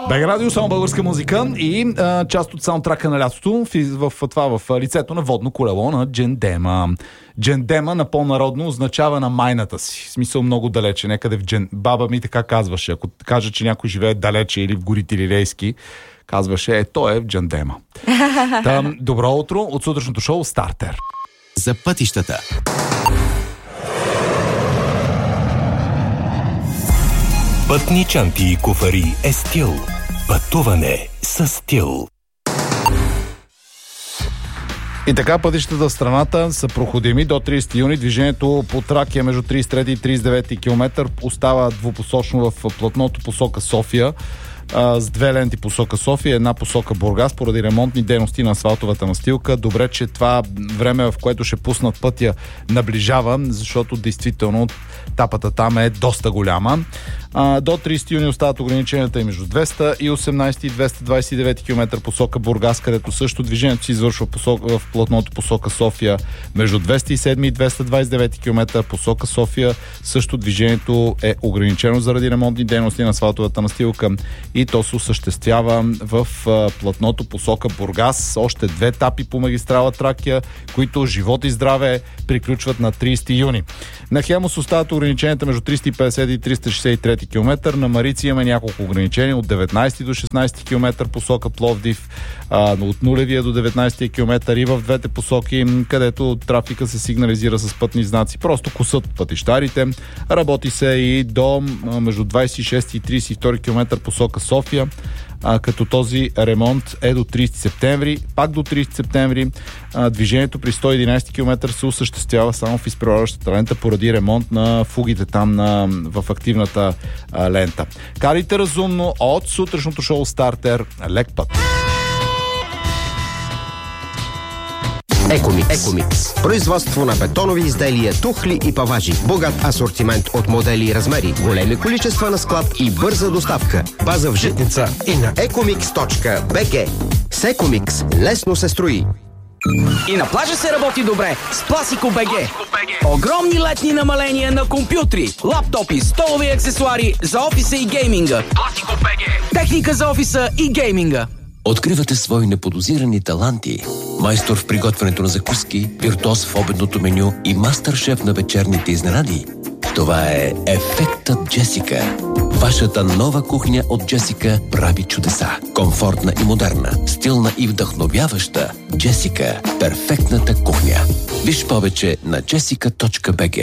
БГ Радио, само българска музика и част от саундтрака на лятото в лицето на водно колело на Джендема. Джендема на по-народно означава на майната си. В смисъл много далече, някъде в Баба ми така казваше. Ако каже, че някой живее далече или в горите Лилейски, казваше, той е в Джендема. Добро утро от сутрешното шоу Стартер. За пътищата. Пътни чанти и куфари е стил. Пътуване със стил. И така, пътищата в страната са проходими до 30 юни. Движението по Тракия между 33 и 39 км остава двупосочно в платното посока София, с две ленти посока София, една посока Бургас, поради ремонтни дейности на асфалтовата настилка. Добре, че това време, в което ще пуснат пътя, наближава, защото действително тапата там е доста голяма. До 30 юни остават ограниченията и между 218 и 229 км посока Бургас, където също движението се извършва в платното посока София. Между 207 и 229 км посока София също движението е ограничено заради ремонтни дейности на асфалтовата настилка и то се осъществява в платното посока Бургас. Още две етапи по магистрала Тракия, които живот и здраве приключват на 30 юни. На Хемус остават ограниченията между 350 и 363 км. На Марица имаме няколко ограничения от 19 до 16 км посока Пловдив, от нулевия до 19 км и в двете посоки, където трафика се сигнализира с пътни знаци. Просто косат пътищарите. Работи се и до между 26 и 32 км посока София, като този ремонт е до 30 септември. Пак до 30 септември движението при 111 км се осъществява само в изпреварващата лента поради ремонт на фугите там в активната лента. Карайте разумно от сутрешното шоу Стартер. Лек път! Екомикс. Производство на бетонови изделия, тухли и паважи. Богат асортимент от модели и размери. Големи количества на склад и бърза доставка. База в Житница и на ecomix.bg. С Екомикс лесно се строи. И на плажа се работи добре с Пласико БГ. Огромни летни намаления на компютри, лаптопи, столови аксесуари за офиса и гейминга. Пласико БГ. Техника за офиса и гейминга. Откривате свои неподозирани таланти. Майстор в приготвянето на закуски, виртуоз в обедното меню и мастер-шеф на вечерните изненади. Това е ефектът Джесика. Вашата нова кухня от Джесика прави чудеса. Комфортна и модерна, стилна и вдъхновяваща. Джесика – перфектната кухня. Виж повече на jessica.bg.